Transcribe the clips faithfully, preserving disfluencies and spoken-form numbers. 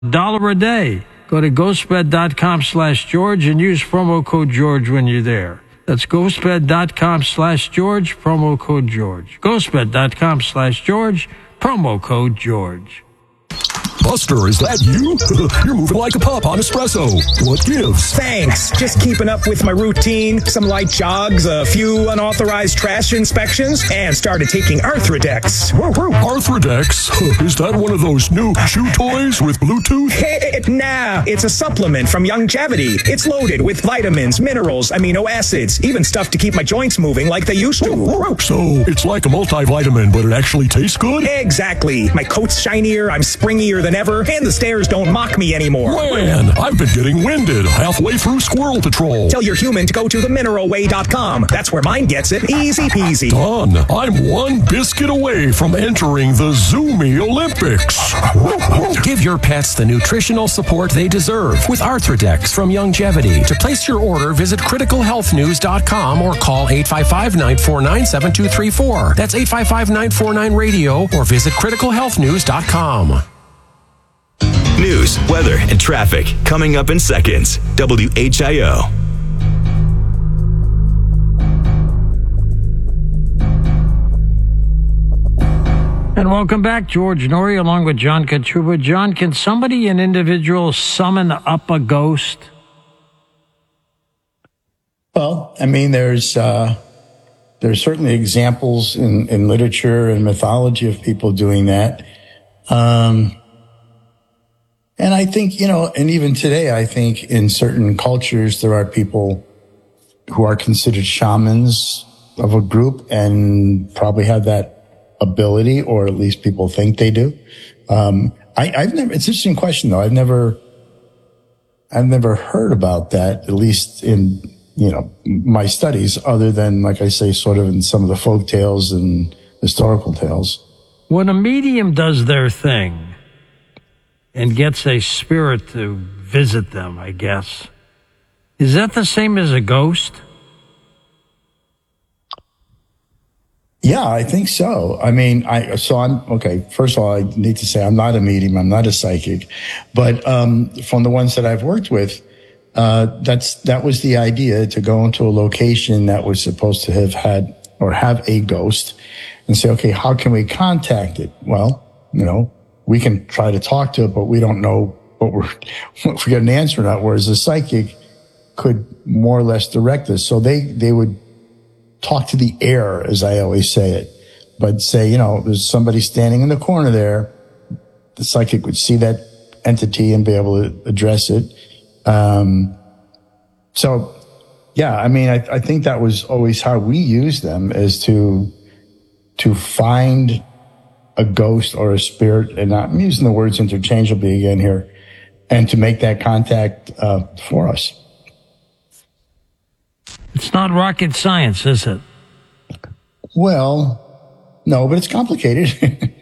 dollar a day. Go to ghostbed.com slash George and use promo code George when you're there. That's ghostbed.com slash George, promo code George. ghostbed.com slash George, promo code George. Buster, is that you? You're moving like a pup on espresso. What gives? Thanks. Just keeping up with my routine, some light jogs, a few unauthorized trash inspections, and started taking Arthrodex. Arthrodex? Is that one of those new chew toys with Bluetooth? Nah, it's a supplement from Youngevity. It's loaded with vitamins, minerals, amino acids, even stuff to keep my joints moving like they used to. So it's like a multivitamin, but it actually tastes good? Exactly. My coat's shinier, I'm springier than ever, and the stairs don't mock me anymore. Man, I've been getting winded halfway through Squirrel Patrol. Tell your human to go to the mineral way dot com. That's where mine gets it. Easy peasy. Done. I'm one biscuit away from entering the Zoomy Olympics. Give your pets the nutritional support they deserve with Arthrodex from Youngevity. To place your order, visit critical health news dot com or call eight five five, nine four nine, seven two three four. That's eight five five, nine four nine, radio or visit critical health news dot com. News, weather, and traffic coming up in seconds. W H I O. And welcome back, George Noory, along with John Katruba. John, can somebody, an individual, summon up a ghost? Well, I mean, there's uh, there's certainly examples in, in literature and mythology of people doing that. Um, and I think, you know, and even today, I think in certain cultures, there are people who are considered shamans of a group and probably have that ability, or at least people think they do. Um, I, I've never, it's an interesting question though. I've never, I've never heard about that, at least in, you know, my studies, other than, like I say, sort of in some of the folk tales and historical tales. When a medium does their thing and gets a spirit to visit them, I guess, is that the same as a ghost? Yeah, I think so. I mean, I, so I'm, okay, first of all, I need to say I'm not a medium, I'm not a psychic, but, um, from the ones that I've worked with, uh, that's, that was the idea, to go into a location that was supposed to have had, or have a ghost, and say, okay, how can we contact it? Well, you know, we can try to talk to it, but we don't know what we're, if we get an answer or not, whereas a psychic could more or less direct us. So they, they would talk to the air, as I always say it, but say, you know, there's somebody standing in the corner there. The psychic would see that entity and be able to address it. Um, so yeah, I mean, I, I think that was always how we used them, is to, to find a ghost or a spirit, and I'm using the words interchangeably again here, and to make that contact, uh, for us. It's not rocket science, is it? Well, no, but it's complicated.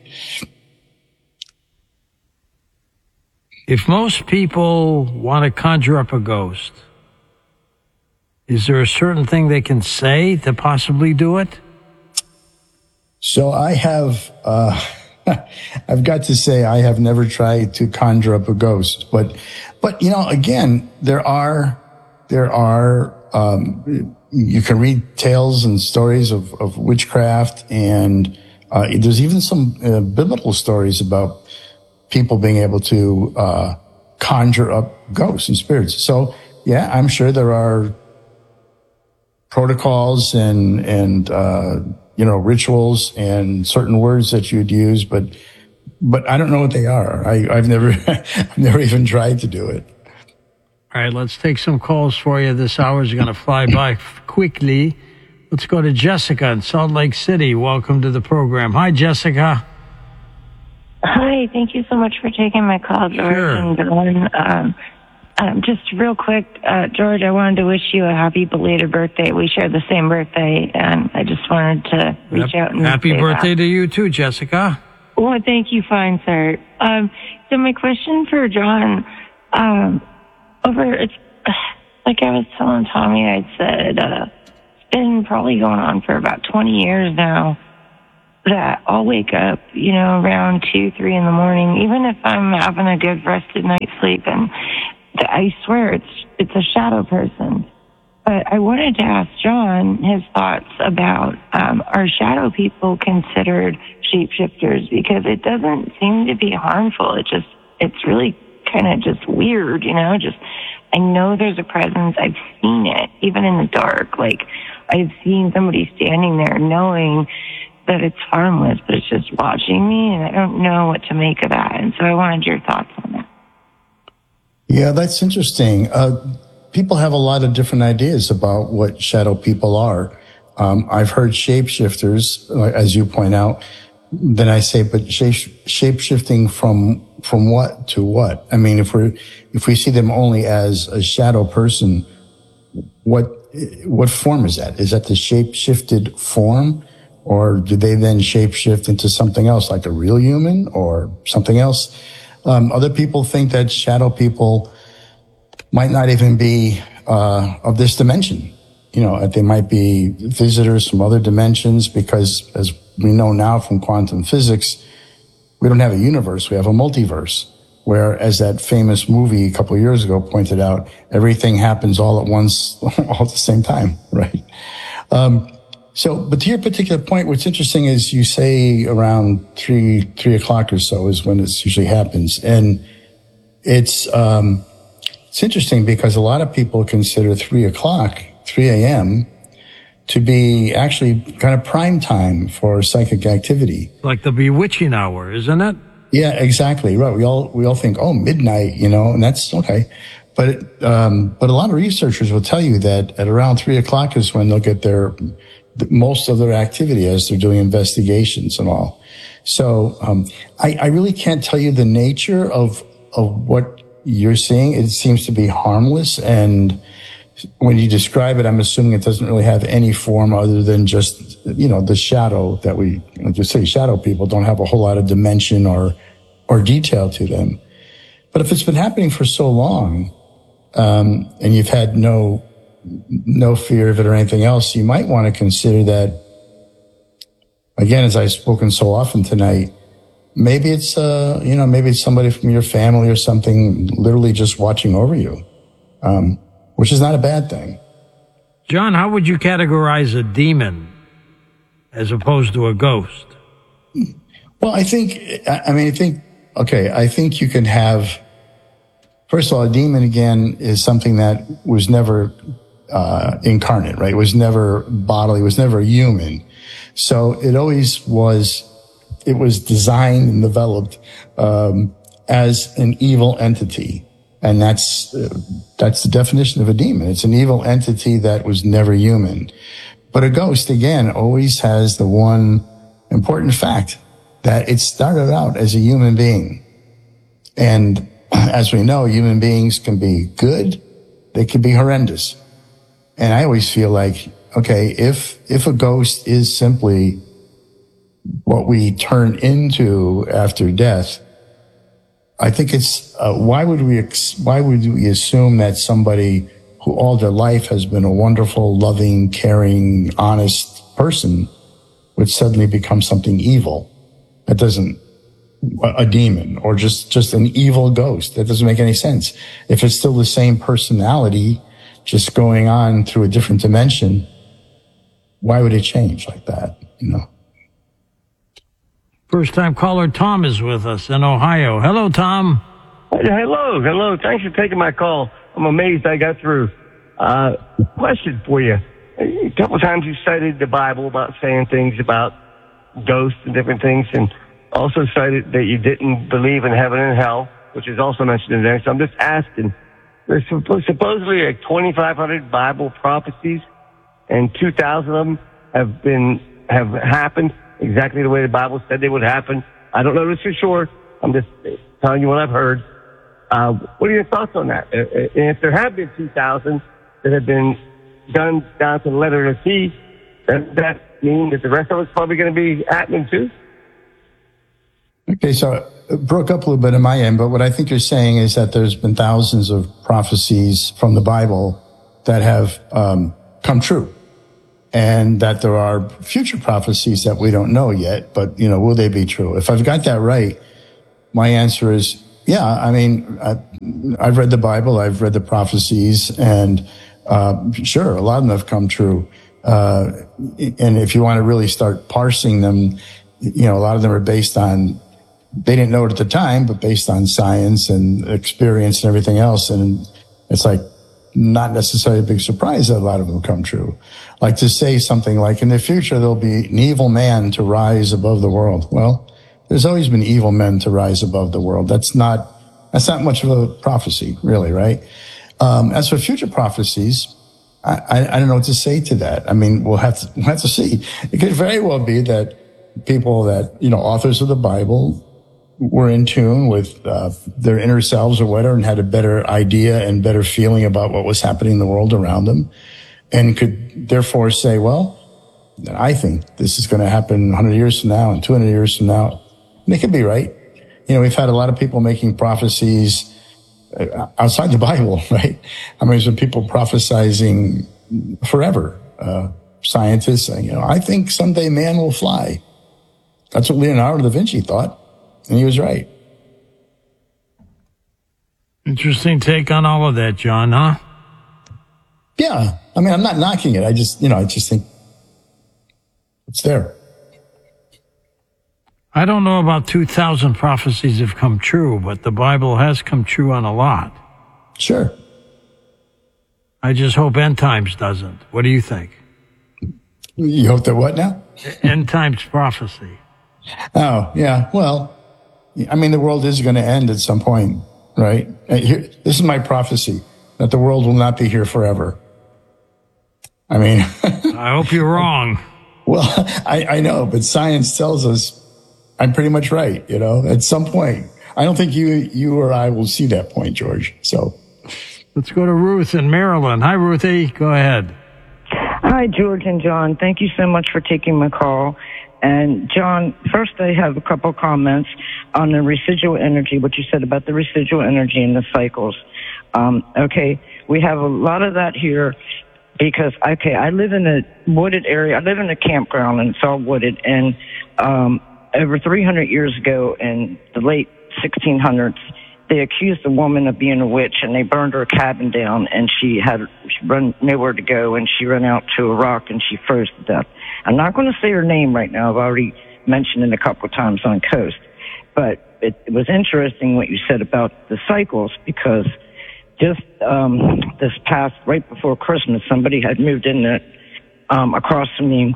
If most people want to conjure up a ghost, is there a certain thing they can say to possibly do it? So I have, uh, I've got to say, I have never tried to conjure up a ghost, but, but, you know, again, there are, there are, um, you can read tales and stories of, of witchcraft, and, uh, there's even some uh, biblical stories about people being able to, uh, conjure up ghosts and spirits. So yeah, I'm sure there are protocols and, and, uh, you know, rituals and certain words that you'd use, but, but I don't know what they are. I, I've never, I've never even tried to do it. All right, let's take some calls for you. This hour is going to fly by quickly. Let's go to Jessica in Salt Lake City. Welcome to the program. Hi, Jessica. Hi, thank you so much for taking my call, George. Sure. And Dawn. Um, um, just real quick, uh, George, I wanted to wish you a happy belated birthday. We share the same birthday, and I just wanted to reach Yep. out and Happy say birthday that. to you too, Jessica. Well, thank you, fine, sir. Um, so my question for John, um, over, it's, uh, like I was telling Tommy, I said, uh, it's been probably going on for about twenty years now. But uh, I'll wake up, you know, around two, three in the morning, even if I'm having a good rested night's sleep, and I swear it's it's a shadow person. But I wanted to ask John his thoughts about, um, are shadow people considered shapeshifters? Because it doesn't seem to be harmful. It just, it's really kind of just weird, you know, just, I know there's a presence. I've seen it, even in the dark. Like, I've seen somebody standing there knowing that it's harmless, but it's just watching me, and I don't know what to make of that. And so I wanted your thoughts on that. Yeah, that's interesting. Uh, people have a lot of different ideas about what shadow people are. Um, I've heard shapeshifters, as you point out. Then I say, but shape, shape-shifting from from what to what? I mean, if we if we see them only as a shadow person, what what form is that? Is that the shape-shifted form, or do they then shape-shift into something else, like a real human or something else? Um, other people think that shadow people might not even be uh, of this dimension. You know, they might be visitors from other dimensions, because as we know now from quantum physics, we don't have a universe, we have a multiverse, where, as that famous movie a couple of years ago pointed out, everything happens all at once, all at the same time, right? Um, so, but to your particular point, what's interesting is you say around three, three o'clock or so is when it usually happens. And it's, um, it's interesting because a lot of people consider three o'clock, three a.m., to be actually kind of prime time for psychic activity. Like the bewitching hour, isn't it? Yeah, exactly. Right. We all, we all think, oh, midnight, you know, and that's okay. But, it, um, but a lot of researchers will tell you that at around three o'clock is when they'll get their, most of their activity as they're doing investigations and all. So, um, I, I really can't tell you the nature of, of what you're seeing. It seems to be harmless, and when you describe it, I'm assuming it doesn't really have any form other than just, you know, the shadow that we, just say shadow people don't have a whole lot of dimension or, or detail to them. But if it's been happening for so long, um, and you've had no, no fear of it or anything else, you might want to consider that, again, as I've spoken so often tonight, maybe it's, uh, you know, maybe it's somebody from your family or something literally just watching over you. Um, which is not a bad thing. John, how would you categorize a demon as opposed to a ghost? Well, I think, I mean, I think, okay, I think you can have, first of all, a demon, again, is something that was never uh, incarnate, right? It was never bodily, it was never human. So it always was, it was designed and developed um, as an evil entity. And that's, uh, that's the definition of a demon. It's an evil entity that was never human. But a ghost, again, always has the one important fact that it started out as a human being. And as we know, human beings can be good, they can be horrendous. And I always feel like, okay, if, if a ghost is simply what we turn into after death, I think it's, uh, why would we, ex- why would we assume that somebody who all their life has been a wonderful, loving, caring, honest person would suddenly become something evil? That doesn't, a demon or just, just an evil ghost. That doesn't make any sense. If it's still the same personality, just going on through a different dimension, why would it change like that? You know? First-time caller Tom is with us in Ohio. Hello, Tom. Hello, hello. Thanks for taking my call. I'm amazed I got through. Uh, question for you. A couple of times you cited the Bible about saying things about ghosts and different things, and also cited that you didn't believe in heaven and hell, which is also mentioned in there. So I'm just asking, there's supposedly like twenty-five hundred Bible prophecies, and two thousand of them have been, have happened exactly the way the Bible said they would happen. I don't know this for sure. I'm just telling you what I've heard. Uh, what are your thoughts on that? And if there have been two thousand that have been done down to the letter of the T, does that mean that the rest of it's probably going to be happening too? Okay, so it broke up a little bit on my end, but what I think you're saying is that there's been thousands of prophecies from the Bible that have um, come true. and that there are future prophecies that we don't know yet, but, you know, will they be true? If I've got that right, my answer is, yeah, I mean, I, I've read the Bible, I've read the prophecies, and uh, sure, a lot of them have come true. Uh, and if you want to really start parsing them, you know, a lot of them are based on, they didn't know it at the time, but based on science and experience and everything else. And it's like not necessarily a big surprise that a lot of them come true. Like to say something like, in the future, there'll be an evil man to rise above the world. Well, there's always been evil men to rise above the world. That's not, that's not much of a prophecy, really, right? Um, as for future prophecies, I, I, I don't know what to say to that. I mean, we'll have to, we'll have to see. It could very well be that people that, you know, authors of the Bible were in tune with uh, their inner selves or whatever and had a better idea and better feeling about what was happening in the world around them, and could therefore say, well, I think this is going to happen one hundred years from now and two hundred years from now. And they could be right. You know, we've had a lot of people making prophecies outside the Bible, right? I mean, there's been people prophesizing forever. Uh, scientists saying, you know, I think someday man will fly. That's what Leonardo da Vinci thought. And he was right. Interesting take on all of that, John, huh? Yeah. I mean, I'm not knocking it. I just, you know, I just think it's there. I don't know about two thousand prophecies have come true, but the Bible has come true on a lot. Sure. I just hope end times doesn't. What do you think? You hope that what now? End times prophecy. Oh, yeah. Well, I mean, the world is going to end at some point, right? Here, this is my prophecy, that the world will not be here forever. I mean... I hope you're wrong. Well, I, I know, but science tells us I'm pretty much right, you know, at some point. I don't think you you or I will see that point, George, so... Let's go to Ruth in Maryland. Hi, Ruthie. Go ahead. Hi, George and John. Thank you so much for taking my call. And John, first I have a couple comments on the residual energy, what you said about the residual energy and the cycles. Um, okay, we have a lot of that here because, okay, I live in a wooded area. I live in a campground and it's all wooded. And um, over three hundred years ago in the late sixteen hundreds, they accused a woman of being a witch and they burned her cabin down and she had she run nowhere to go and she ran out to a rock and she froze to death. I'm not going to say her name right now. I've already mentioned it a couple of times on Coast. But it, it was interesting what you said about the cycles because just um, this past, right before Christmas, somebody had moved in the, um, across from me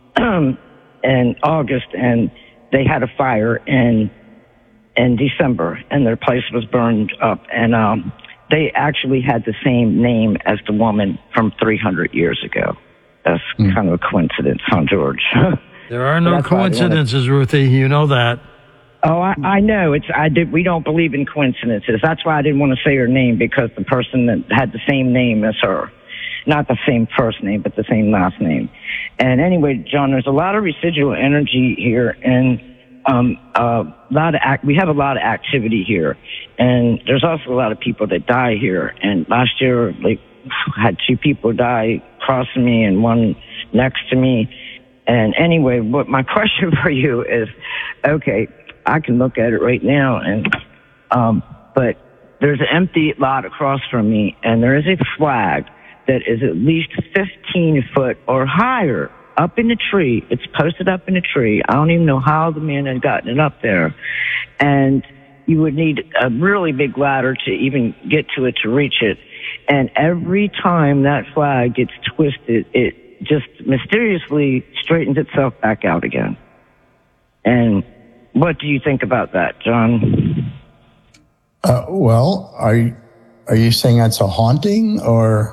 in August and they had a fire in, in December and their place was burned up. And um, they actually had the same name as the woman from three hundred years ago. That's mm. kind of a coincidence, huh, George? There are no coincidences, Ruthie. You know that. Oh, I, I know. It's I did. We don't believe in coincidences. That's why I didn't want to say her name because the person that had the same name as her, not the same first name, but the same last name. And anyway, John, there's a lot of residual energy here, and um, a lot of act, we have a lot of activity here, and there's also a lot of people that die here. And last year, like. had two people die crossing me and one next to me. And anyway, what my question for you is, okay, I can look at it right now, and um, but there's an empty lot across from me, and there is a flag that is at least fifteen foot or higher up in the tree. It's posted up in the tree. I don't even know how the man had gotten it up there. And you would need a really big ladder to even get to it, to reach it. And every time that flag gets twisted, it just mysteriously straightens itself back out again. And what do you think about that, John? Uh, well, are you, are you saying that's a haunting, or?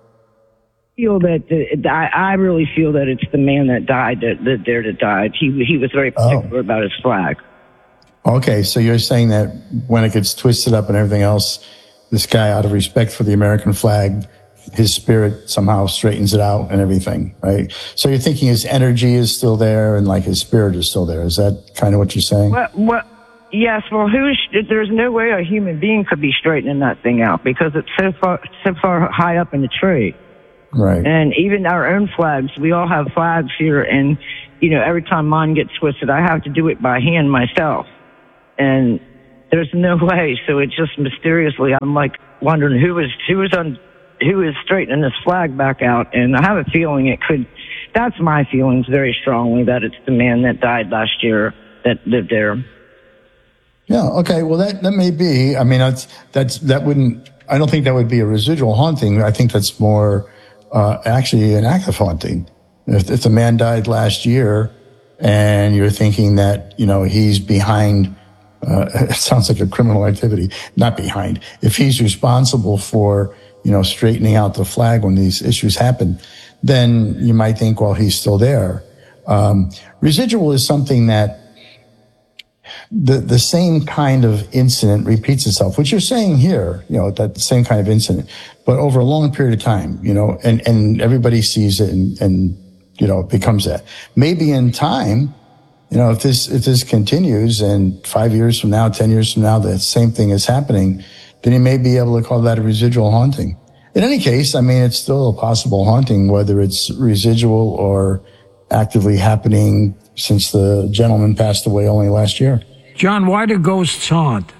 I feel that the, I, I really feel that it's the man that died that lived there that died. He he was very particular oh. about his flag. Okay, so you're saying that when it gets twisted up and everything else, this guy, out of respect for the American flag, his spirit somehow straightens it out and everything, right? So you're thinking his energy is still there and like his spirit is still there. Is that kind of what you're saying? Well, well yes. Well, who's, there's no way a human being could be straightening that thing out because it's so far, so far high up in the tree. Right. And even our own flags, we all have flags here, and, you know, every time mine gets twisted, I have to do it by hand myself. And there's no way, so it's just mysteriously, I'm like wondering who is, who is on, who is straightening this flag back out, and I have a feeling it could, that's my feelings very strongly, that it's the man that died last year that lived there. Yeah, okay, well, that, that may be. I mean, that's, that's, that wouldn't, I don't think that would be a residual haunting. I think that's more, uh, actually an act of haunting. If, if the man died last year and you're thinking that, you know, he's behind, uh, it sounds like a criminal activity, not behind. If he's responsible for, you know, straightening out the flag when these issues happen, then you might think, well, he's still there. Um, residual is something that the the same kind of incident repeats itself, which you're saying here, you know, that the same kind of incident, but over a long period of time, you know, and, and everybody sees it and, and, you know, it becomes that. Maybe in time, you know, if this, if this continues and five years from now, ten years from now, the same thing is happening, then you may be able to call that a residual haunting. In any case, I mean, it's still a possible haunting, whether it's residual or actively happening since the gentleman passed away only last year. John, why do ghosts haunt?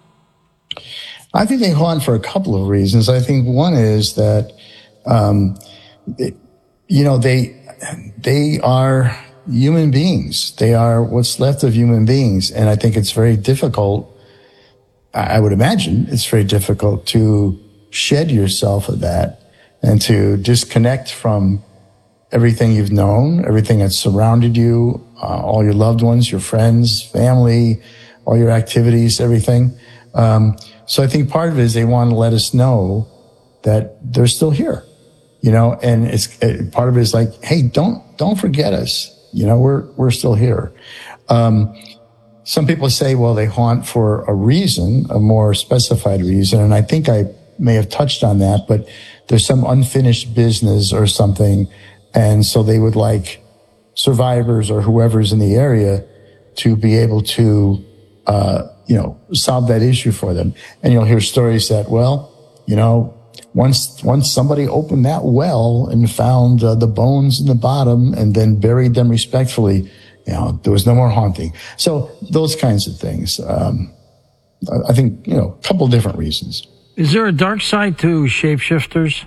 I think they haunt for a couple of reasons. I think one is that, um, it, you know, they, they are human beings. They are what's left of human beings. And I think it's very difficult. I would imagine it's very difficult to shed yourself of that and to disconnect from everything you've known, everything that's surrounded you, uh, all your loved ones, your friends, family, all your activities, everything. Um, so I think part of it is they want to let us know that they're still here, you know, and it's it, part of it is like, hey, don't, don't forget us. You know, we're, we're still here. Um, some people say, well, they haunt for a reason, a more specified reason. And I think I may have touched on that, but there's some unfinished business or something. And so they would like survivors or whoever's in the area to be able to, uh, you know, solve that issue for them. And you'll hear stories that, well, you know, once, once somebody opened that well and found uh, the bones in the bottom and then buried them respectfully, you know, there was no more haunting. So those kinds of things. Um, I think, you know, a couple different reasons. Is there a dark side to shapeshifters?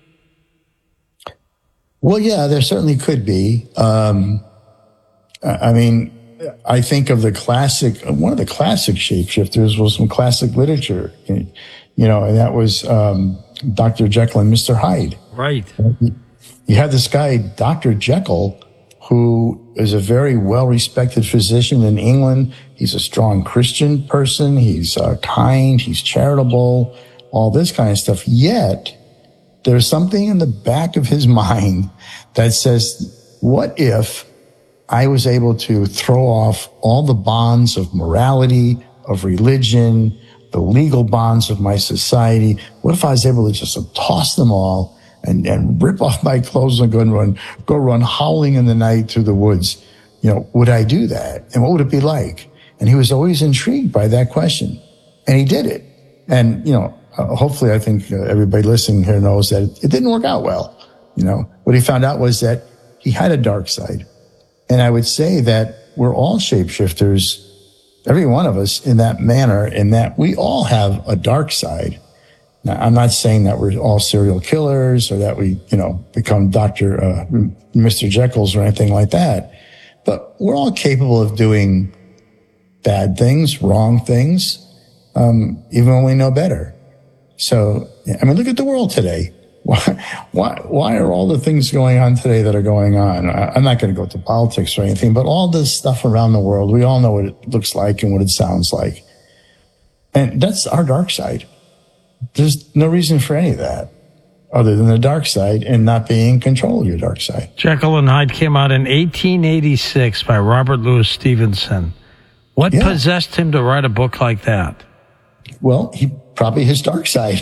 Well, yeah, there certainly could be. Um, I mean, I think of the classic, one of the classic shapeshifters was from classic literature, you know, and that was um, Doctor Jekyll and Mister Hyde. Right. You have this guy, Doctor Jekyll, who is a very well-respected physician in England. He's a strong Christian person. He's uh, kind. He's charitable, all this kind of stuff. Yet, there's something in the back of his mind that says, what if I was able to throw off all the bonds of morality, of religion, the legal bonds of my society? What if I was able to just toss them all and, and rip off my clothes and go and run, go run howling in the night through the woods? You know, would I do that? And what would it be like? And he was always intrigued by that question. And he did it. And, you know, Uh, hopefully, I think uh, everybody listening here knows that it, it didn't work out well. You know, what he found out was that he had a dark side. And I would say that we're all shapeshifters, every one of us in that manner, in that we all have a dark side. Now, I'm not saying that we're all serial killers or that we, you know, become Doctor Uh, Mister Jekylls or anything like that. But we're all capable of doing bad things, wrong things, um, even when we know better. So, I mean, look at the world today. Why, why, why are all the things going on today that are going on? I'm not going to go into politics or anything, but all this stuff around the world, we all know what it looks like and what it sounds like. And that's our dark side. There's no reason for any of that other than the dark side and not being in control of your dark side. Jekyll and Hyde came out in eighteen eighty-six by Robert Louis Stevenson. What yeah. possessed him to write a book like that? Well, he probably his dark side.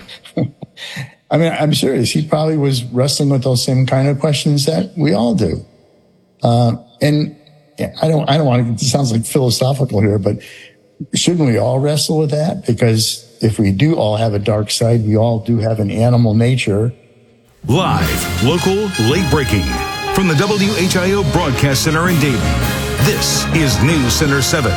I mean, I'm serious. He probably was wrestling with those same kind of questions that we all do. Uh, and I don't, I don't want to, it sounds like philosophical here, but shouldn't we all wrestle with that? Because if we do all have a dark side, we all do have an animal nature. Live, local, late breaking. From the W H I O Broadcast Center in Dayton, this is News Center seven.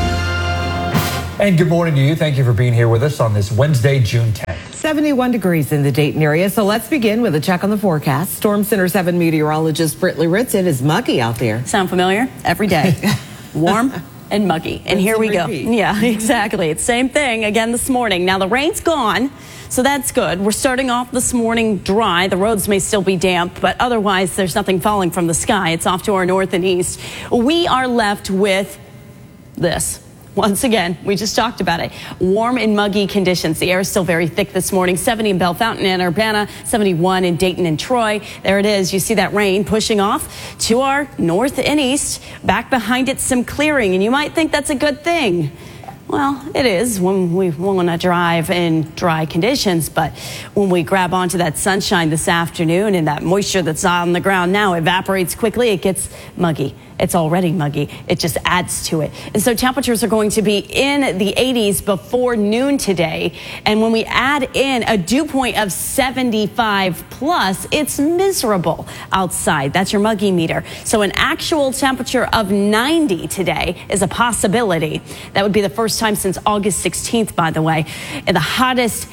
And good morning to you. Thank you for being here with us on this Wednesday, June tenth. seventy-one degrees in the Dayton area. So let's begin with a check on the forecast. Storm Center seven meteorologist Britley Ritz. It is muggy out there. Sound familiar? Every day. Warm and muggy. And That's here we go. repeat. Yeah, exactly. It's same thing again this morning. Now the rain's gone, so that's good. We're starting off this morning dry. The roads may still be damp, but otherwise there's nothing falling from the sky. It's off to our north and east. We are left with this. Once again, we just talked about it. Warm and muggy conditions. The air is still very thick this morning. seventy in Belle Fountain and Urbana, seventy-one in Dayton and Troy. There it is. You see that rain pushing off to our north and east. Back behind it, some clearing, and you might think that's a good thing. Well, it is when we want to drive in dry conditions, but when we grab onto that sunshine this afternoon and that moisture that's on the ground now evaporates quickly, it gets muggy. It's already muggy. It just adds to it. And so temperatures are going to be in the eighties before noon today. And when we add in a dew point of seventy-five plus, it's miserable outside. That's your muggy meter. So an actual temperature of ninety today is a possibility. That would be the first time since August sixteenth, by the way, in the hottest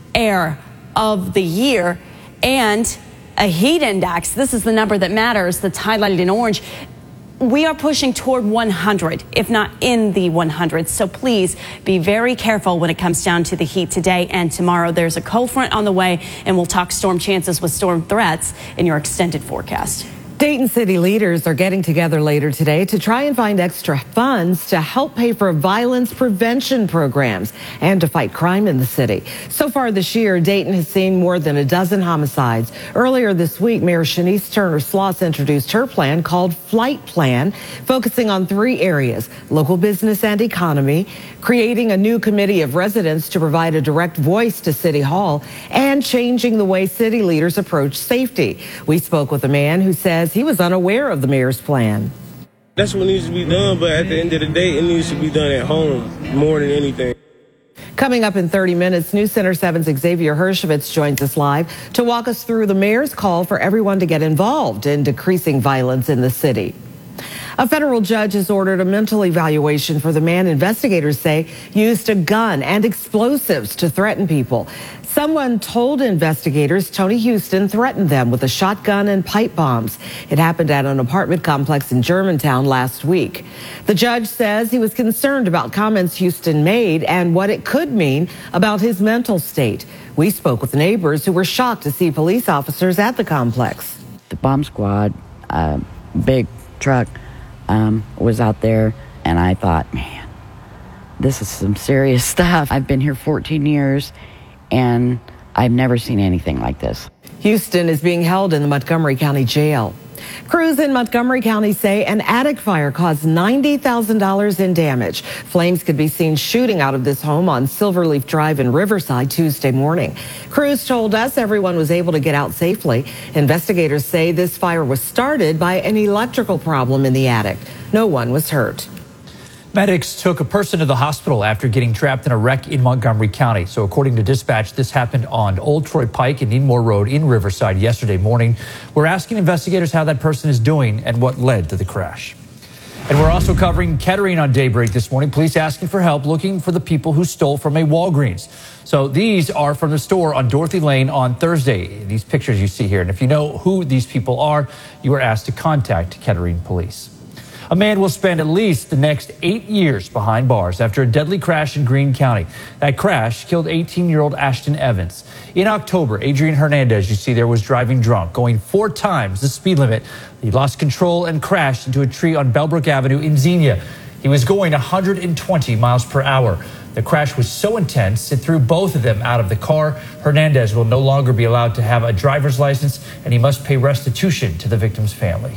air of the year. And a heat index, this is the number that matters, that's highlighted in orange. We are pushing toward one hundred, if not in the one hundreds. So please be very careful when it comes down to the heat today and tomorrow. There's a cold front on the way, and we'll talk storm chances with storm threats in your extended forecast. Dayton city leaders are getting together later today to try and find extra funds to help pay for violence prevention programs and to fight crime in the city. So far this year, Dayton has seen more than a dozen homicides. Earlier this week, Mayor Shanice Turner Sloss introduced her plan called Flight Plan, focusing on three areas: local business and economy, creating a new committee of residents to provide a direct voice to City Hall, and changing the way city leaders approach safety. We spoke with a man who says he was unaware of the mayor's plan. That's what needs to be done, but at the end of the day, it needs to be done at home more than anything. Coming up in thirty minutes, News Center seven's Xavier Hershevitz joins us live to walk us through the mayor's call for everyone to get involved in decreasing violence in the city. A federal judge has ordered a mental evaluation for the man investigators say used a gun and explosives to threaten people. Someone told investigators Tony Houston threatened them with a shotgun and pipe bombs. It happened at an apartment complex in Germantown last week. The judge says he was concerned about comments Houston made and what it could mean about his mental state. We spoke with neighbors who were shocked to see police officers at the complex. The bomb squad, uh, big truck, um, was out there, and I thought, man, this is some serious stuff. I've been here fourteen years, and I've never seen anything like this. Houston is being held in the Montgomery County Jail. Crews in Montgomery County say an attic fire caused ninety thousand dollars in damage. Flames could be seen shooting out of this home on Silverleaf Drive in Riverside Tuesday morning. Crews told us everyone was able to get out safely. Investigators say this fire was started by an electrical problem in the attic. No one was hurt. Medics took a person to the hospital after getting trapped in a wreck in Montgomery County. So according to dispatch, this happened on Old Troy Pike and Needmore Road in Riverside yesterday morning. We're asking investigators how that person is doing and what led to the crash. And we're also covering Kettering on Daybreak this morning. Police asking for help looking for the people who stole from a Walgreens. So these are from the store on Dorothy Lane on Thursday. These pictures you see here. And if you know who these people are, you are asked to contact Kettering Police. A man will spend at least the next eight years behind bars after a deadly crash in Greene County. That crash killed eighteen-year-old Ashton Evans. In October, Adrian Hernandez, you see there, was driving drunk, going four times the speed limit. He lost control and crashed into a tree on Bellbrook Avenue in Xenia. He was going one hundred twenty miles per hour. The crash was so intense, it threw both of them out of the car. Hernandez will no longer be allowed to have a driver's license, and he must pay restitution to the victim's family.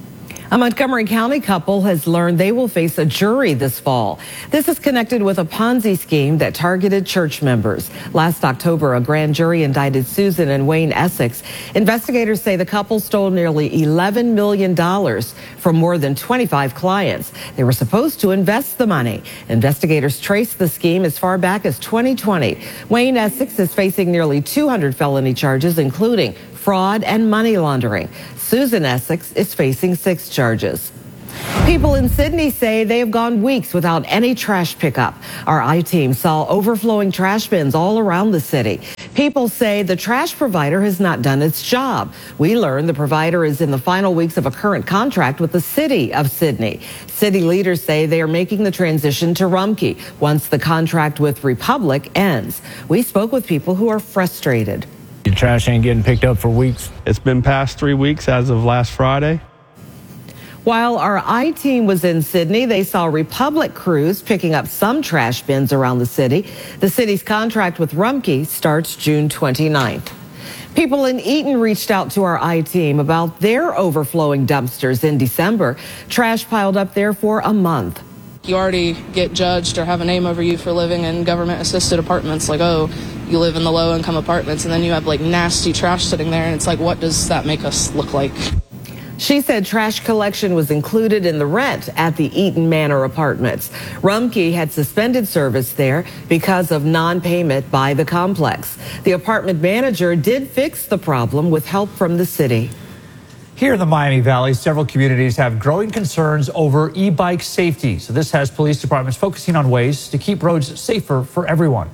A Montgomery County couple has learned they will face a jury this fall. This is connected with a Ponzi scheme that targeted church members. Last October, a grand jury indicted Susan and Wayne Essex. Investigators say the couple stole nearly eleven million dollars from more than twenty-five clients. They were supposed to invest the money. Investigators traced the scheme as far back as twenty twenty. Wayne Essex is facing nearly two hundred felony charges, including fraud and money laundering. Susan Essex is facing six charges. People in Sydney say they have gone weeks without any trash pickup. Our I-team saw overflowing trash bins all around the city. People say the trash provider has not done its job. We learned the provider is in the final weeks of a current contract with the city of Sydney. City leaders say they are making the transition to Rumpke once the contract with Republic ends. We spoke with people who are frustrated. The trash ain't getting picked up for weeks. It's been past three weeks as of last Friday. While our I-team was in Sydney, they saw Republic crews picking up some trash bins around the city. The city's contract with Rumpke starts June twenty-ninth. People in Eaton reached out to our I-team about their overflowing dumpsters in December. Trash piled up there for a month. You already get judged or have a name over you for living in government-assisted apartments. Like, oh, you live in the low-income apartments, and then you have, like, nasty trash sitting there, and it's like, what does that make us look like? She said trash collection was included in the rent at the Eaton Manor Apartments. Rumpke had suspended service there because of non-payment by the complex. The apartment manager did fix the problem with help from the city. Here in the Miami Valley, several communities have growing concerns over e-bike safety. So this has police departments focusing on ways to keep roads safer for everyone.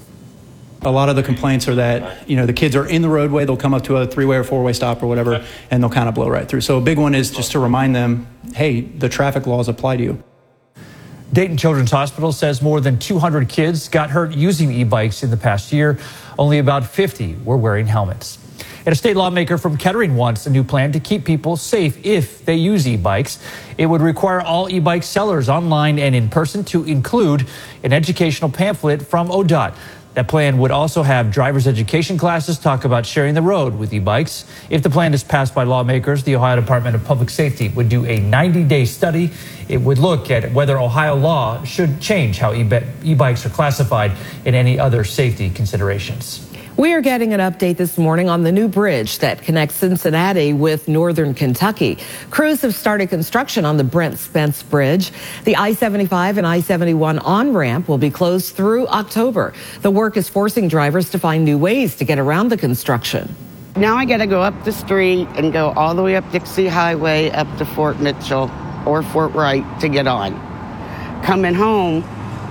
A lot of the complaints are that, you know, the kids are in the roadway, they'll come up to a three-way or four-way stop or whatever, and they'll kind of blow right through. So a big one is just to remind them, hey, the traffic laws apply to you. Dayton Children's Hospital says more than two hundred kids got hurt using e-bikes in the past year. Only about fifty were wearing helmets. And a state lawmaker from Kettering wants a new plan to keep people safe if they use e-bikes. It would require all e-bike sellers online and in person to include an educational pamphlet from O D O T. That plan would also have driver's education classes talk about sharing the road with e-bikes. If the plan is passed by lawmakers, the Ohio Department of Public Safety would do a ninety-day study. It would look at whether Ohio law should change how e-bikes are classified and any other safety considerations. We are getting an update this morning on the new bridge that connects Cincinnati with northern Kentucky. Crews have started construction on the Brent Spence Bridge. The I seventy-five and I seventy-one on-ramp will be closed through October. The work is forcing drivers to find new ways to get around the construction. Now I got to go up the street and go all the way up Dixie Highway up to Fort Mitchell or Fort Wright to get on. Coming home,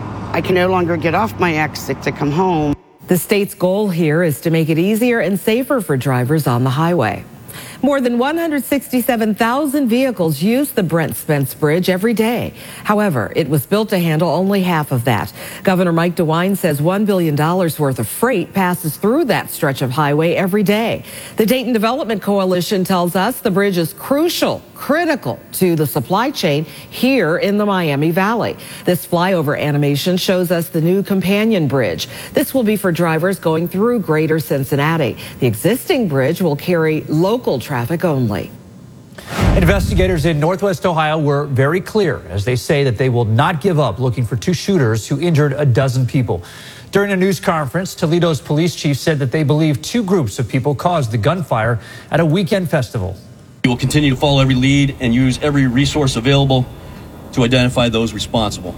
I can no longer get off my exit to come home. The state's goal here is to make it easier and safer for drivers on the highway. More than one hundred sixty-seven thousand vehicles use the Brent Spence Bridge every day. However, it was built to handle only half of that. Governor Mike DeWine says one billion dollars worth of freight passes through that stretch of highway every day. The Dayton Development Coalition tells us the bridge is crucial, critical to the supply chain here in the Miami Valley. This flyover animation shows us the new companion bridge. This will be for drivers going through greater Cincinnati. The existing bridge will carry local traffic only. Investigators in Northwest Ohio were very clear as they say that they will not give up looking for two shooters who injured a dozen people. During a news conference, Toledo's police chief said that they believe two groups of people caused the gunfire at a weekend festival. We will continue to follow every lead and use every resource available to identify those responsible.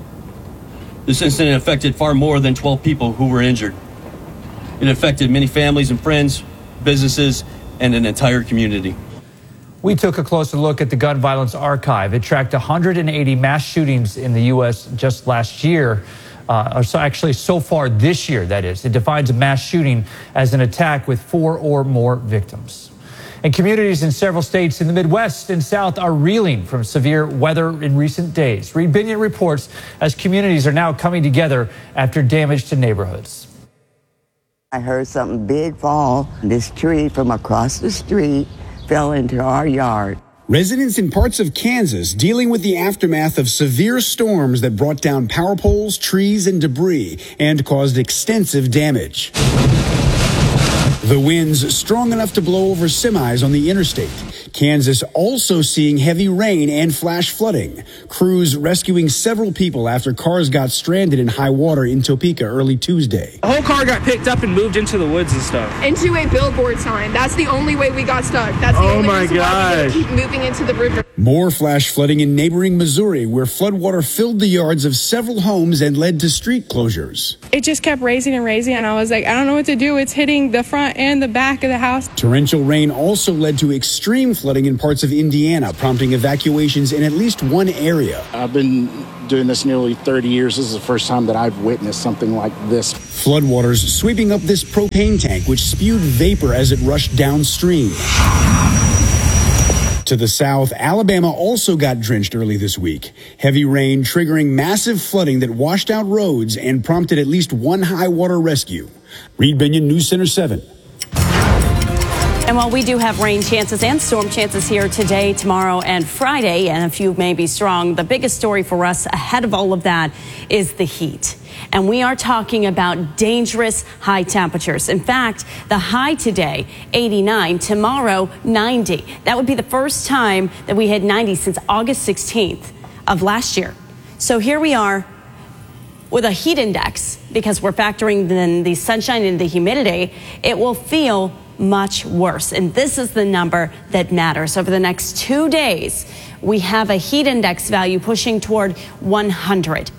This incident affected far more than twelve people who were injured. It affected many families and friends, businesses, and an entire community. We took a closer look at the gun violence archive. It tracked one hundred eighty mass shootings in the U S just last year. Uh, or so actually so far this year, that is. It defines a mass shooting as an attack with four or more victims. And communities in several states in the Midwest and South are reeling from severe weather in recent days. Reed Binion reports as communities are now coming together after damage to neighborhoods. I heard something big fall. This tree from across the street fell into our yard. Residents in parts of Kansas dealing with the aftermath of severe storms that brought down power poles, trees, and debris and caused extensive damage. The winds strong enough to blow over semis on the interstate. Kansas also seeing heavy rain and flash flooding. Crews rescuing several people after cars got stranded in high water in Topeka early Tuesday. The whole car got picked up and moved into the woods and stuff. Into a billboard sign. That's the only way we got stuck. That's the oh only my reason why we gosh. keep moving into the river. More flash flooding in neighboring Missouri, where floodwater filled the yards of several homes and led to street closures. It just kept raising and raising, and I was like, I don't know what to do. It's hitting the front and the back of the house. Torrential rain also led to extreme flooding in parts of Indiana, prompting evacuations in at least one area. I've been doing this nearly thirty years. This is the first time that I've witnessed something like this. Floodwaters sweeping up this propane tank, which spewed vapor as it rushed downstream. To the south, Alabama also got drenched early this week. Heavy rain triggering massive flooding that washed out roads and prompted at least one high water rescue. Reed Binion, News Center seven. And while we do have rain chances and storm chances here today, tomorrow, and Friday, and a few may be strong, the biggest story for us ahead of all of that is the heat. And we are talking about dangerous high temperatures. In fact, the high today, eighty-nine, tomorrow, ninety. That would be the first time that we had ninety since August sixteenth of last year. So here we are with a heat index, because we're factoring in the sunshine and the humidity. It will feel much worse. And this is the number that matters. Over the next two days, we have a heat index value pushing toward one hundred.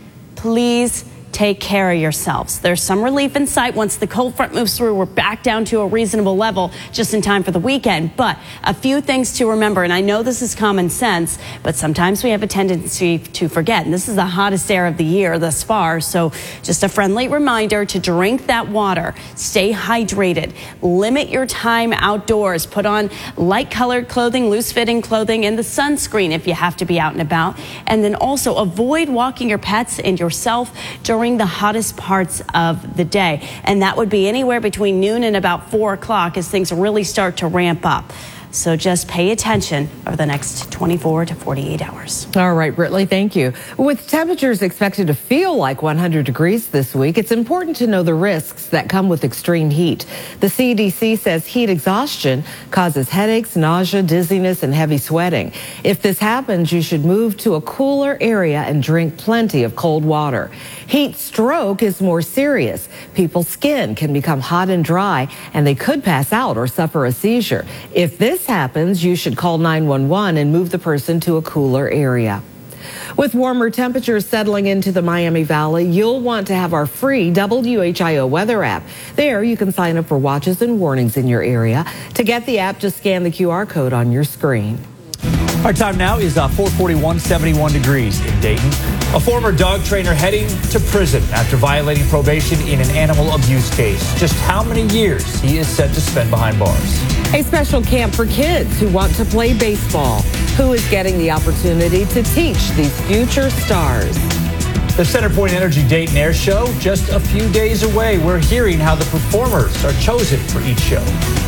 Please take care of yourselves. There's some relief in sight once the cold front moves through. We're back down to a reasonable level just in time for the weekend. But a few things to remember, and I know this is common sense, but sometimes we have a tendency to forget. And this is the hottest air of the year thus far. So just a friendly reminder to drink that water, stay hydrated, limit your time outdoors, put on light colored clothing, loose fitting clothing, and the sunscreen if you have to be out and about. And then also avoid walking your pets and yourself during the hottest parts of the day. And that would be anywhere between noon and about four o'clock as things really start to ramp up. So just pay attention over the next twenty-four to forty-eight hours. All right, Britley, thank you. With temperatures expected to feel like one hundred degrees this week, it's important to know the risks that come with extreme heat. The C D C says heat exhaustion causes headaches, nausea, dizziness, and heavy sweating. If this happens, you should move to a cooler area and drink plenty of cold water. Heat stroke is more serious. People's skin can become hot and dry, and they could pass out or suffer a seizure. If this happens, you should call nine one one and move the person to a cooler area. With warmer temperatures settling into the Miami Valley, you'll want to have our free W H I O weather app. There, you can sign up for watches and warnings in your area. To get the app, just scan the Q R code on your screen. Our time now is uh, four forty-one, seventy-one degrees in Dayton. A former dog trainer heading to prison after violating probation in an animal abuse case. Just how many years he is set to spend behind bars. A special camp for kids who want to play baseball. Who is getting the opportunity to teach these future stars? The Centerpoint Energy Dayton Air Show, just a few days away. We're hearing how the performers are chosen for each show.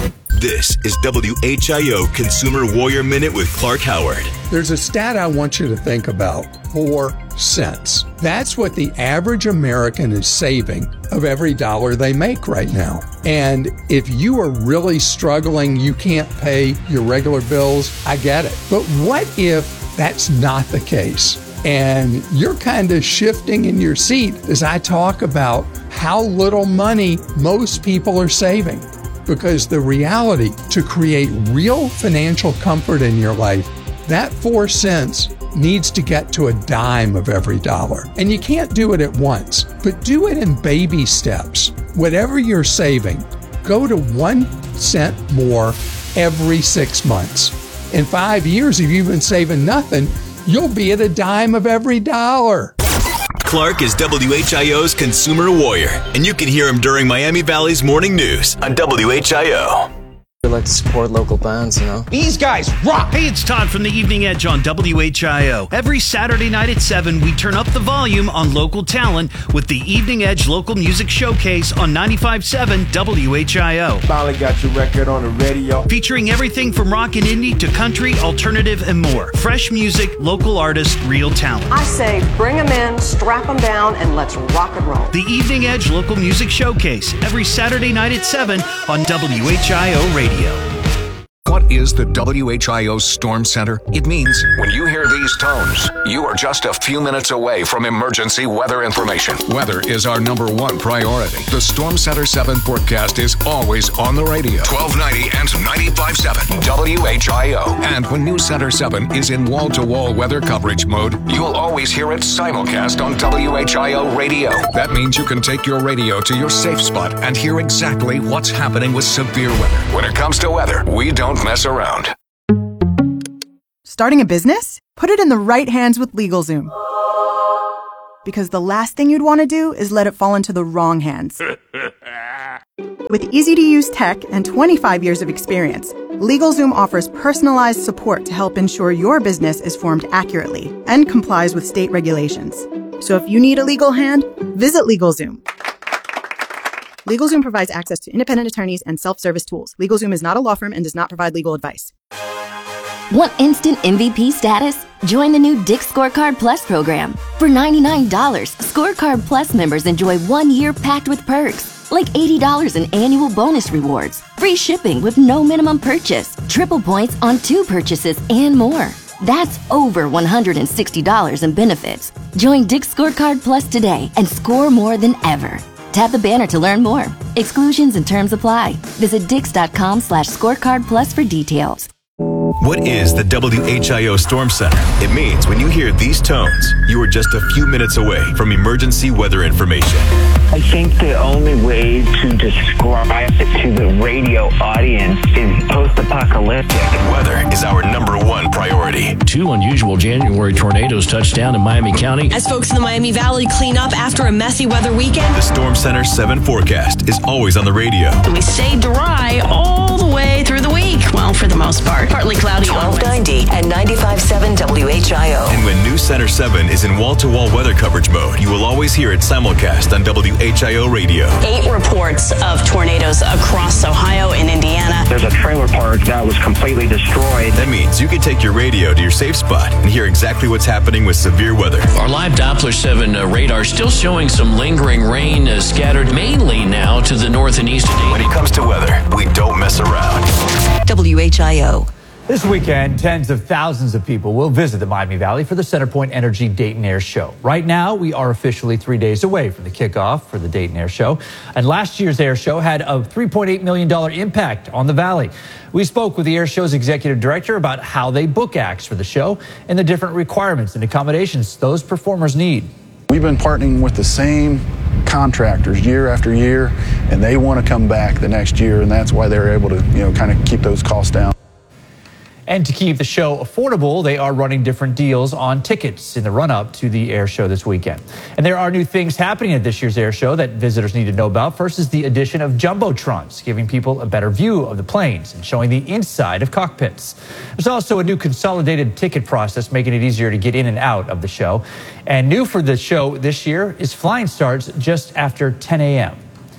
This is W H I O Consumer Warrior Minute with Clark Howard. There's a stat I want you to think about. Four cents. That's what the average American is saving of every dollar they make right now. And if you are really struggling, you can't pay your regular bills, I get it. But what if that's not the case? And you're kind of shifting in your seat as I talk about how little money most people are saving. Because the reality, to create real financial comfort in your life, that four cents needs to get to a dime of every dollar. And you can't do it at once, but do it in baby steps. Whatever you're saving, go to one cent more every six months. In five years, if you've been saving nothing, you'll be at a dime of every dollar. Clark is W H I O's Consumer Warrior, and you can hear him during Miami Valley's Morning News on W H I O. We like to support local bands, you know. These guys rock! Hey, it's Todd from the Evening Edge on W H I O. Every Saturday night at seven, we turn up the volume on local talent with the Evening Edge Local Music Showcase on ninety-five point seven W H I O. Finally got your record on the radio. Featuring everything from rock and indie to country, alternative, and more. Fresh music, local artists, real talent. I say bring them in, strap them down, and let's rock and roll. The Evening Edge Local Music Showcase, every Saturday night at seven on W H I O Radio. What is the W H I O Storm Center? It means when you hear these tones, you are just a few minutes away from emergency weather information. Weather is our number one priority. The Storm Center seven forecast is always on the radio. twelve ninety and ninety-five point seven W H I O. And when News Center seven is in wall-to-wall weather coverage mode, you'll always hear it simulcast on W H I O radio. That means you can take your radio to your safe spot and hear exactly what's happening with severe weather. When it comes to weather, we don't mess around. Starting a business? Put it in the right hands with LegalZoom. Because the last thing you'd want to do is let it fall into the wrong hands. With easy-to-use tech and twenty-five years of experience, LegalZoom offers personalized support to help ensure your business is formed accurately and complies with state regulations. So if you need a legal hand, visit LegalZoom. LegalZoom provides access to independent attorneys and self-service tools. LegalZoom is not a law firm and does not provide legal advice. Want instant M V P status? Join the new Dick's Scorecard Plus program. For ninety-nine dollars, Scorecard Plus members enjoy one year packed with perks, like eighty dollars in annual bonus rewards, free shipping with no minimum purchase, triple points on two purchases, and more. That's over one hundred sixty dollars in benefits. Join Dick's Scorecard Plus today and score more than ever. Tap the banner to learn more. Exclusions and terms apply. Visit dix.com slash scorecard plus for details. What is the W H I O Storm Center? It means when you hear these tones, you are just a few minutes away from emergency weather information. I think the only way to describe it to the radio audience is post-apocalyptic. Weather is our number one priority. Two unusual January tornadoes touched down in Miami County. As folks in the Miami Valley clean up after a messy weather weekend, the Storm Center seven forecast is always on the radio. We stay dry all the way through the week. Well, for the most part. Partly cloudy. twelve ninety and ninety-five point seven W H I O. And when News Center seven is in wall-to-wall weather coverage mode, you will always hear it simulcast on W H I O radio. Eight reports of tornadoes across Ohio and Indiana. There's a trailer park that was completely destroyed. That means you can take your radio to your safe spot and hear exactly what's happening with severe weather. Our live Doppler seven uh, radar still showing some lingering rain uh, scattered mainly now to the north and east. When it comes to weather, we don't mess around. W H I O. This weekend, tens of thousands of people will visit the Miami Valley for the CenterPoint Energy Dayton Air Show. Right now, we are officially three days away from the kickoff for the Dayton Air Show. And last year's Air Show had a three point eight million dollars impact on the Valley. We spoke with the Air Show's executive director about how they book acts for the show and the different requirements and accommodations those performers need. We've been partnering with the same contractors year after year, and they want to come back the next year, and that's why they're able to, you know, kind of keep those costs down. And to keep the show affordable, they are running different deals on tickets in the run-up to the Air Show this weekend. And there are new things happening at this year's Air Show that visitors need to know about. First is the addition of Jumbotrons, giving people a better view of the planes and showing the inside of cockpits. There's also a new consolidated ticket process, making it easier to get in and out of the show. And new for the show this year is flying starts just after ten a.m.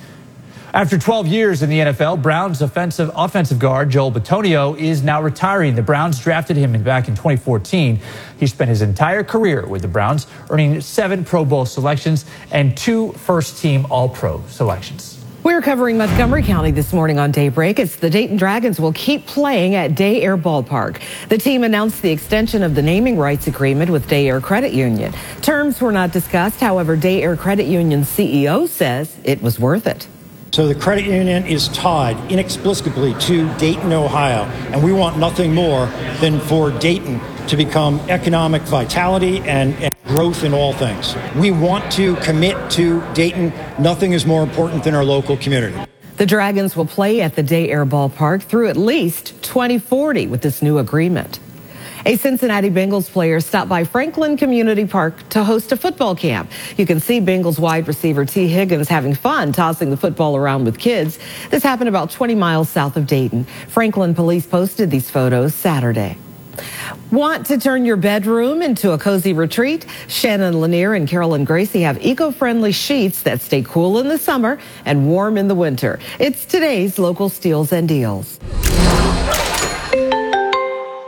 After twelve years in the N F L, Browns offensive offensive guard Joel Bitonio is now retiring. The Browns drafted him back in twenty fourteen. He spent his entire career with the Browns, earning seven Pro Bowl selections and two first-team All-Pro selections. We're covering Montgomery County this morning on Daybreak. It's the Dayton Dragons will keep playing at Day Air Ballpark. The team announced the extension of the naming rights agreement with Day Air Credit Union. Terms were not discussed. However, Day Air Credit Union's C E O says it was worth it. So the credit union is tied inexplicably to Dayton, Ohio, and we want nothing more than for Dayton to become economic vitality and, and growth in all things. We want to commit to Dayton. Nothing is more important than our local community. The Dragons will play at the Day Air Ballpark through at least twenty forty with this new agreement. A Cincinnati Bengals player stopped by Franklin Community Park to host a football camp. You can see Bengals wide receiver T. Higgins having fun tossing the football around with kids. This happened about twenty miles south of Dayton. Franklin police posted these photos Saturday. Want to turn your bedroom into a cozy retreat? Shannon Lanier and Carolyn Gracie have eco-friendly sheets that stay cool in the summer and warm in the winter. It's today's local steals and deals. Hey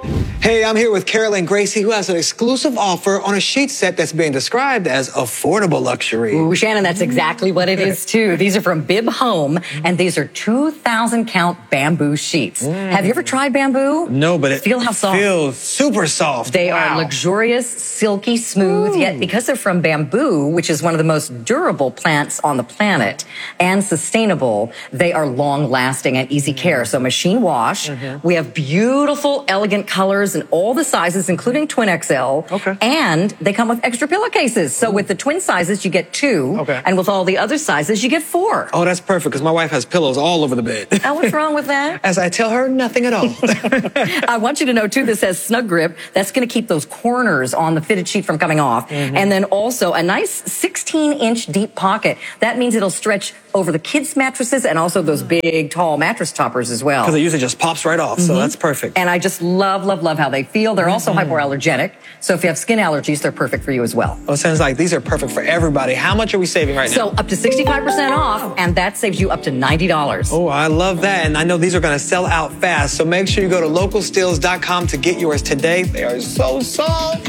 Hey, I'm here with Carolyn Gracie, who has an exclusive offer on a sheet set that's being described as affordable luxury. Ooh, Shannon, that's exactly what it is, too. These are from Bib Home, and these are two thousand count bamboo sheets. Mm. Have you ever tried bamboo? No, but it Feel how soft. feels super soft. They wow. are luxurious, silky smooth, Ooh. Yet because they're from bamboo, which is one of the most durable plants on the planet, and sustainable, they are long-lasting and easy care. So machine wash. Mm-hmm. We have beautiful, elegant colors in all the sizes, including twin X L. Okay. And they come with extra pillowcases. So Ooh. With the twin sizes, you get two. Okay. And with all the other sizes, you get four. Oh, that's perfect, because my wife has pillows all over the bed. Oh, what's wrong with that? As I tell her, nothing at all. I want you to know, too, this has Snug Grip. That's going to keep those corners on the fitted sheet from coming off. Mm-hmm. And then also a nice sixteen inch deep pocket. That means it'll stretch over the kids' mattresses and also those big, tall mattress toppers as well. Because it usually just pops right off, mm-hmm. so that's perfect. And I just love, love, love how they feel. They're also mm-hmm. hypoallergenic, so if you have skin allergies, they're perfect for you as well. Well, it sounds like these are perfect for everybody. How much are we saving right now? So up to sixty-five percent off, and that saves you up to ninety dollars. Oh, I love that, and I know these are going to sell out fast, so make sure you go to local steals dot com to get yours today. They are so soft.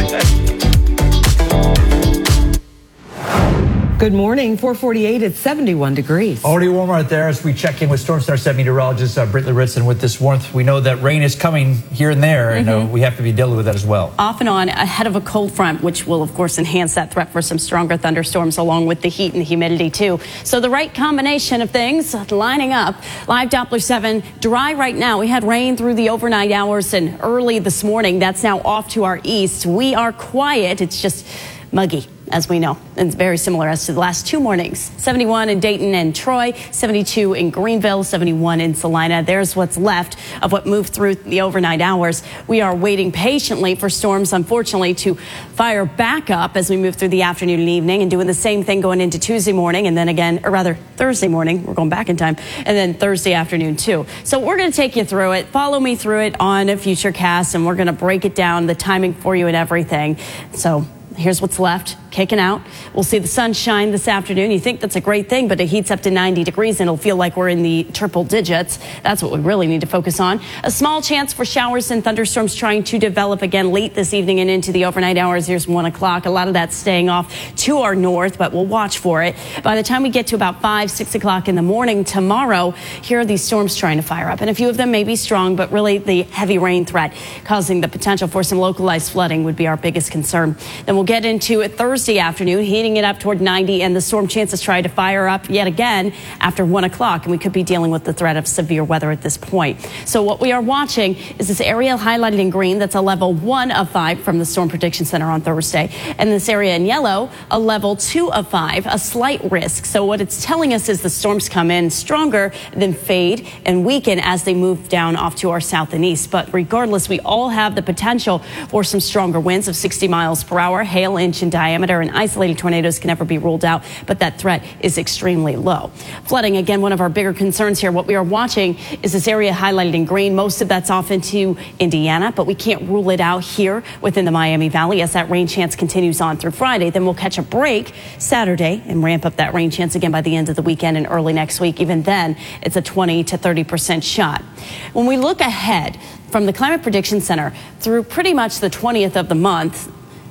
Good morning. four forty-eight, it's seventy-one degrees. Already warm right there as we check in with Storm Center set meteorologist uh, Brittany Ritson with this warmth. We know that rain is coming here and there, mm-hmm. and uh, we have to be dealing with that as well. Off and on ahead of a cold front, which will, of course, enhance that threat for some stronger thunderstorms along with the heat and the humidity, too. So the right combination of things lining up. Live Doppler seven, dry right now. We had rain through the overnight hours and early this morning. That's now off to our east. We are quiet. It's just muggy, as we know, and it's very similar as to the last two mornings. seventy-one in Dayton and Troy, seventy-two in Greenville, seventy-one in Salina. There's what's left of what moved through the overnight hours. We are waiting patiently for storms, unfortunately, to fire back up as we move through the afternoon and evening, and doing the same thing going into Tuesday morning, and then again, or rather Thursday morning. We're going back in time, and then Thursday afternoon too. So we're going to take you through it. Follow me through it on a Futurecast, and we're going to break it down, the timing for you and everything. So here's what's left, kicking out. We'll see the sun shine this afternoon. You think that's a great thing, but it heats up to ninety degrees and it'll feel like we're in the triple digits. That's what we really need to focus on. A small chance for showers and thunderstorms trying to develop again late this evening and into the overnight hours. Here's one o'clock. A lot of that staying off to our north, but we'll watch for it. By the time we get to about five, six o'clock in the morning tomorrow, here are these storms trying to fire up. And a few of them may be strong, but really the heavy rain threat causing the potential for some localized flooding would be our biggest concern. Then we'll We'll get into it Thursday afternoon, heating it up toward ninety, and the storm chances try to fire up yet again after one o'clock, and we could be dealing with the threat of severe weather at this point. So what we are watching is this area highlighted in green. That's a level one of five from the Storm Prediction Center on Thursday. And this area in yellow, a level two of five, a slight risk. So what it's telling us is the storms come in stronger, then fade and weaken as they move down off to our south and east. But regardless, we all have the potential for some stronger winds of sixty miles per hour. Hail inch in diameter, and isolated tornadoes can never be ruled out, but that threat is extremely low. Flooding, again, one of our bigger concerns here. What we are watching is this area highlighted in green. Most of that's off into Indiana, but we can't rule it out here within the Miami Valley as that rain chance continues on through Friday. Then we'll catch a break Saturday and ramp up that rain chance again by the end of the weekend and early next week. Even then, it's a twenty to thirty percent shot. When we look ahead from the Climate Prediction Center through pretty much the twentieth of the month,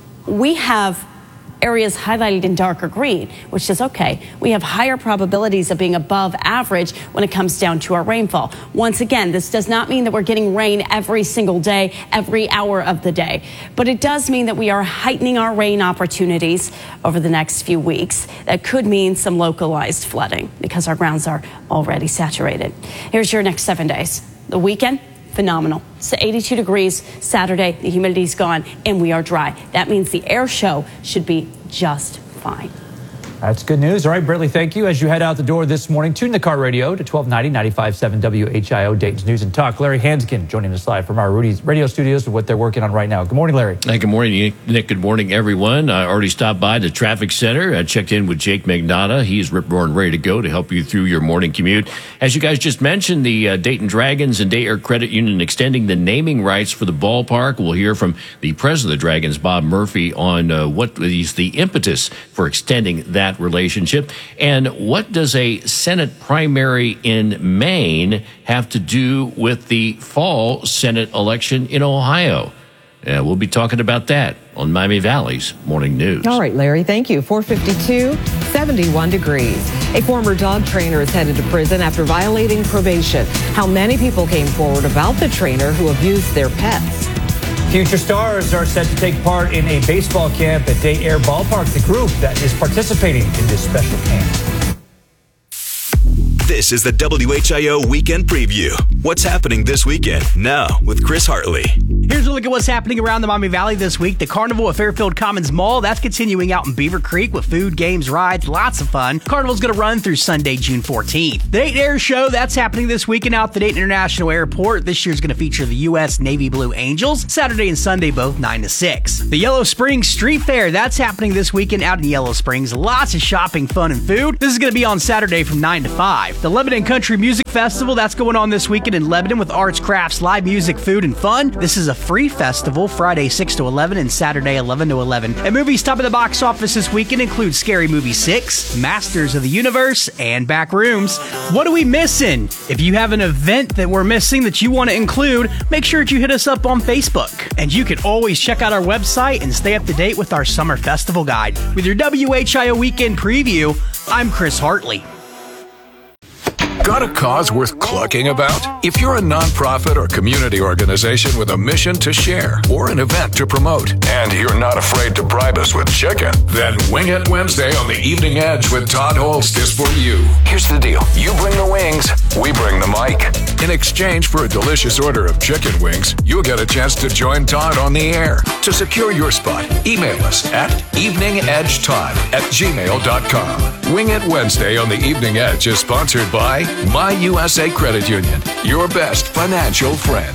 we have areas highlighted in darker green, which says, okay, we have higher probabilities of being above average when it comes down to our rainfall. Once again, this does not mean that we're getting rain every single day, every hour of the day, but it does mean that we are heightening our rain opportunities over the next few weeks. That could mean some localized flooding because our grounds are already saturated. Here's your next seven days. The weekend, phenomenal. It's eighty-two degrees Saturday. The humidity's gone and we are dry. That means the air show should be just fine. That's good news. All right, Brittany, thank you. As you head out the door this morning, tune the car radio to twelve ninety, ninety-five point seven W H I O, Dayton's News and Talk. Larry Hanskin joining us live from our Rudy's radio studios with what they're working on right now. Good morning, Larry. Hey, good morning, Nick. Good morning, everyone. I already stopped by the traffic center. I checked in with Jake Magnotta. He's rip-roaring ready to go to help you through your morning commute. As you guys just mentioned, the uh, Dayton Dragons and Day Air Credit Union extending the naming rights for the ballpark. We'll hear from the president of the Dragons, Bob Murphy, on uh, what is the impetus for extending that that relationship? And what does a Senate primary in Maine have to do with the fall Senate election in Ohio? Uh, we'll be talking about that on Miami Valley's Morning News. All right, Larry, thank you. four fifty-two, seventy-one degrees. A former dog trainer is headed to prison after violating probation. How many people came forward about the trainer who abused their pets? Future stars are set to take part in a baseball camp at Day Air Ballpark, the group that is participating in this special camp. This is the W H I O Weekend Preview. What's happening this weekend? Now with Chris Hartley. Here's a look at what's happening around the Miami Valley this week. The Carnival at Fairfield Commons Mall, that's continuing out in Beaver Creek with food, games, rides, lots of fun. Carnival's going to run through Sunday, June fourteenth. The Dayton Air Show, that's happening this weekend out at the Dayton International Airport. This year's going to feature the U S Navy Blue Angels, Saturday and Sunday, both nine to six. The Yellow Springs Street Fair, that's happening this weekend out in Yellow Springs. Lots of shopping, fun, and food. This is going to be on Saturday from nine to five. The Lebanon Country Music Festival, that's going on this weekend in Lebanon with arts, crafts, live music, food, and fun. This is a free festival, Friday six to eleven and Saturday eleven to eleven. And movies top of the box office this weekend include Scary Movie six, Masters of the Universe, and Backrooms. What are we missing? If you have an event that we're missing that you want to include, make sure that you hit us up on Facebook. And you can always check out our website and stay up to date with our Summer Festival Guide. With your W H I O Weekend Preview, I'm Chris Hartley. Got a cause worth clucking about? If you're a nonprofit or community organization with a mission to share or an event to promote, and you're not afraid to bribe us with chicken, then Wing It Wednesday on the Evening Edge with Todd Holst is for you. Here's the deal. You bring the wings, we bring the mic. In exchange for a delicious order of chicken wings, you'll get a chance to join Todd on the air. To secure your spot, email us at eveningedgetodd at gmail dot com. Wing It Wednesday on the Evening Edge is sponsored by My U S A Credit Union, your best financial friend.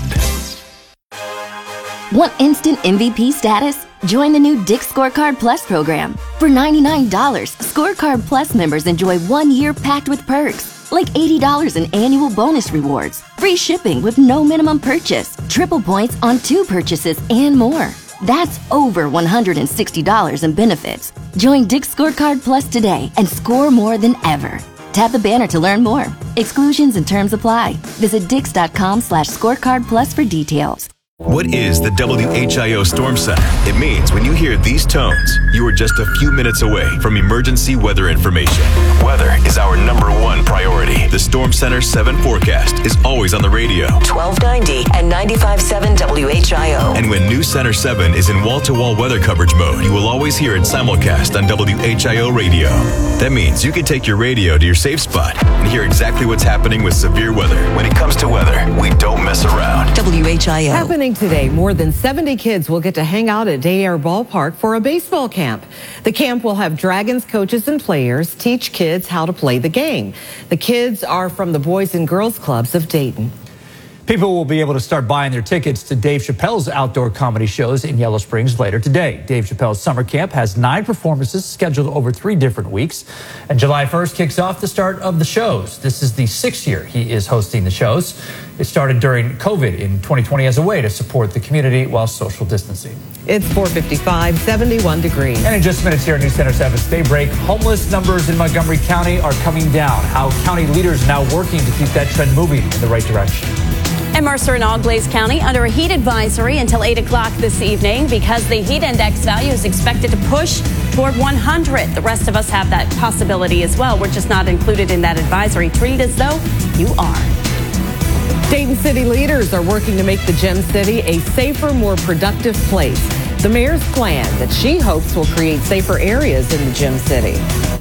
Want instant M V P status? Join the new Dick's Scorecard Plus program. For ninety-nine dollars, Scorecard Plus members enjoy one year packed with perks, like eighty dollars in annual bonus rewards, free shipping with no minimum purchase, triple points on two purchases, and more. That's over one hundred sixty dollars in benefits. Join Dick's Scorecard Plus today and score more than ever. Tap the banner to learn more. Exclusions and terms apply. Visit dix.com slash scorecard plus for details. What is the W H I O Storm Center? It means when you hear these tones, you are just a few minutes away from emergency weather information. Weather is our number one priority. The Storm Center seven forecast is always on the radio. twelve ninety and ninety-five point seven W H I O. And when News Center seven is in wall-to-wall weather coverage mode, you will always hear it simulcast on W H I O radio. That means you can take your radio to your safe spot and hear exactly what's happening with severe weather. When it comes to weather, we don't mess around. W H I O. Happening today, more than seventy kids will get to hang out at Day Air Ballpark for a baseball camp. The camp will have Dragons coaches and players teach kids how to play the game. The kids are from the Boys and Girls Clubs of Dayton. People will be able to start buying their tickets to Dave Chappelle's outdoor comedy shows in Yellow Springs later today. Dave Chappelle's summer camp has nine performances scheduled over three different weeks. And July first kicks off the start of the shows. This is the sixth year he is hosting the shows. It started during COVID in twenty twenty as a way to support the community while social distancing. It's four fifty-five, seventy-one degrees. And in just minutes here at News Center seven's Daybreak, homeless numbers in Montgomery County are coming down. How county leaders now working to keep that trend moving in the right direction. And Mercer and Auglaize County under a heat advisory until eight o'clock this evening because the heat index value is expected to push toward one hundred. The rest of us have that possibility as well. We're just not included in that advisory. Treat as though you are. Dayton City leaders are working to make the Gem City a safer, more productive place. The mayor's plan that she hopes will create safer areas in the Gem City.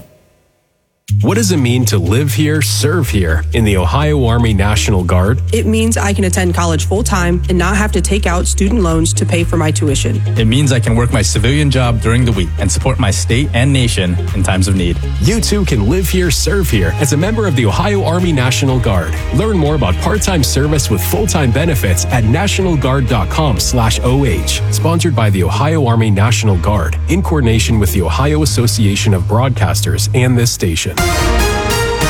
What does it mean to live here, serve here in the Ohio Army National Guard? It means I can attend college full-time and not have to take out student loans to pay for my tuition. It means I can work my civilian job during the week and support my state and nation in times of need. You too can live here, serve here as a member of the Ohio Army National Guard. Learn more about part-time service with full-time benefits at nationalguard.com slash OH. Sponsored by the Ohio Army National Guard in coordination with the Ohio Association of Broadcasters and this station.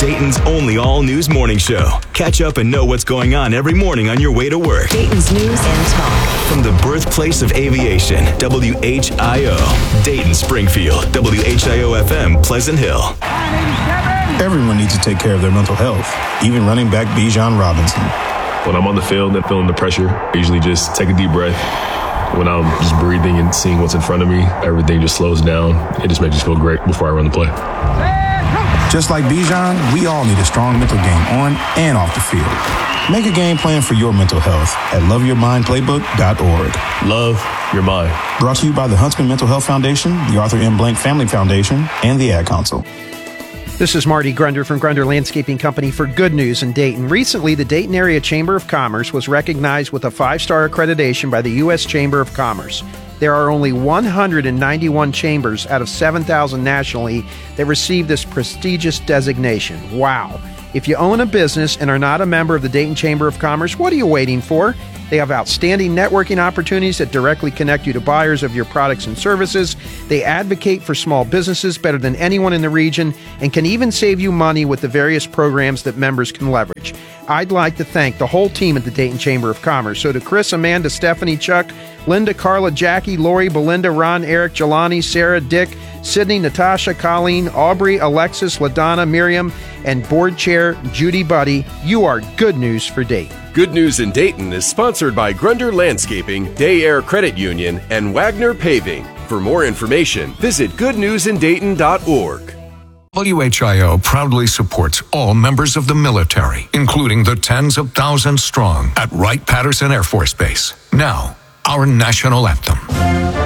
Dayton's only all-news morning show. Catch up and know what's going on every morning on your way to work. Dayton's News and Talk. From the birthplace of aviation, W H I O. Dayton, Springfield, W H I O F M, Pleasant Hill. Everyone needs to take care of their mental health, even running back Bijan Robinson. When I'm on the field and feeling the pressure, I usually just take a deep breath. When I'm just breathing and seeing what's in front of me, everything just slows down. It just makes me feel great before I run the play. Just like Bijan, we all need a strong mental game on and off the field. Make a game plan for your mental health at love your mind playbook dot org. Love your mind. Brought to you by the Huntsman Mental Health Foundation, the Arthur M. Blank Family Foundation, and the Ad Council. This is Marty Grunder from Grunder Landscaping Company for Good News in Dayton. Recently, the Dayton Area Chamber of Commerce was recognized with a five-star accreditation by the U S Chamber of Commerce. There are only one hundred ninety-one chambers out of seven thousand nationally that receive this prestigious designation. Wow. If you own a business and are not a member of the Dayton Chamber of Commerce, what are you waiting for? They have outstanding networking opportunities that directly connect you to buyers of your products and services. They advocate for small businesses better than anyone in the region and can even save you money with the various programs that members can leverage. I'd like to thank the whole team at the Dayton Chamber of Commerce. So to Chris, Amanda, Stephanie, Chuck, Linda, Carla, Jackie, Lori, Belinda, Ron, Eric, Jelani, Sarah, Dick, Sydney, Natasha, Colleen, Aubrey, Alexis, LaDonna, Miriam, and board chair Judy Buddy, you are good news for Dayton. Good News in Dayton is sponsored by Grunder Landscaping, Day Air Credit Union, and Wagner Paving. For more information, visit good news in dayton dot org. W H I O proudly supports all members of the military, including the tens of thousands strong at Wright-Patterson Air Force Base. Now, our national anthem.